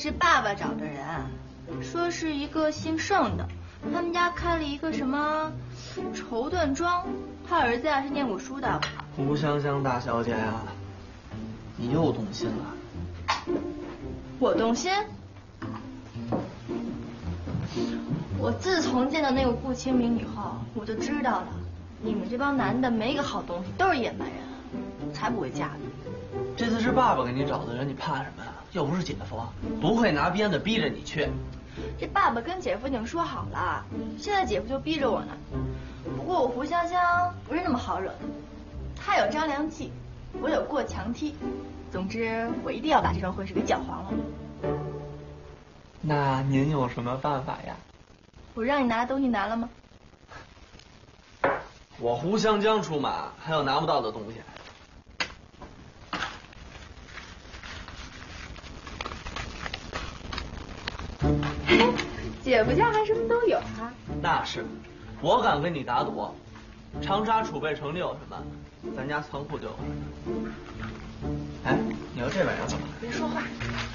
是爸爸找的人，说是一个姓盛的，他们家开了一个什么绸缎庄，他儿子呀是念过书的。 胡香香大小姐呀，你又动心了。 我动心？我自从见到那个顾清明以后，我就知道了，你们这帮男的没个好东西，都是野蛮人，才不会嫁的。 这次是爸爸给你找的人，你怕什么呀？又不是姐夫，不会拿鞭子逼着你去。 这爸爸跟姐夫已经说好了，现在姐夫就逼着我呢。不过我胡香香不是那么好惹的，他有张良计，我有过墙梯。总之，我一定要把这桩婚事给搅黄了。 那您有什么办法呀？ 我让你拿的东西拿了吗？ 我胡香江出马，还有拿不到的东西。 姐夫家还什么都有啊？ 那是，我敢跟你打赌，长沙储备城里有什么，咱家仓库就有什么。哎，你要这玩意儿干嘛？ 别说话。